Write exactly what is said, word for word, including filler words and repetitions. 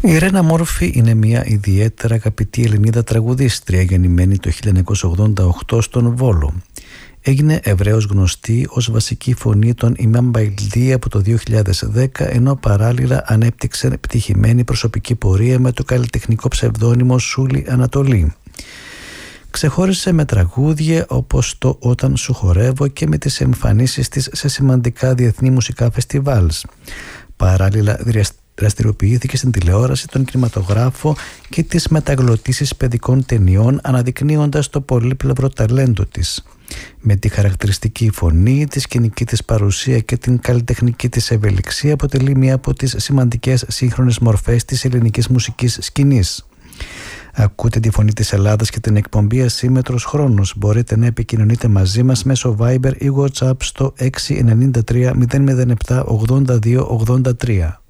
Η Ρένα Μόρφη είναι μια ιδιαίτερα αγαπητή Ελληνίδα τραγουδίστρια, γεννημένη το χίλια εννιακόσια ογδόντα οκτώ στον Βόλο. Έγινε ευρέως γνωστή ως βασική φωνή των Ιμάμ Μπαϊλντή από το δύο χιλιάδες δέκα, ενώ παράλληλα ανέπτυξε πτυχημένη προσωπική πορεία με το καλλιτεχνικό ψευδόνυμο Σούλη Ανατολή. Ξεχώρισε με τραγούδια όπως το «Όταν σου χορεύω» και με τις εμφανίσεις της σε σημαντικά διεθνή μουσικά φεστιβάλς. Παράλληλα δραστηριοποιήθηκε στην τηλεόραση, τον κινηματογράφο και τις μεταγλωτήσεις παιδικών ταινιών, αναδεικνύοντας το πολύπλευρο ταλέντο της. Με τη χαρακτηριστική φωνή, τη σκηνική της παρουσία και την καλλιτεχνική της ευελιξία αποτελεί μία από τις σημαντικές σύγχρονες μορφές της ελληνικής μουσικής σκηνής. Ακούτε τη φωνή της Ελλάδας και την εκπομπή Ασύμμετρος Χρόνος. Μπορείτε να επικοινωνείτε μαζί μας μέσω Viber ή WhatsApp στο έξι εννιά τρία μηδέν μηδέν επτά ογδόντα δύο ογδόντα τρία.